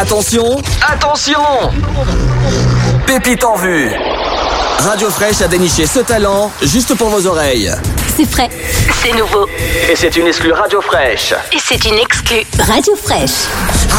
Attention, attention! Pépite en vue. Radio Fraîche a déniché ce talent juste pour vos oreilles. C'est frais, c'est nouveau. Et c'est une exclue Radio Fraîche. Et c'est une exclue Radio Fraîche.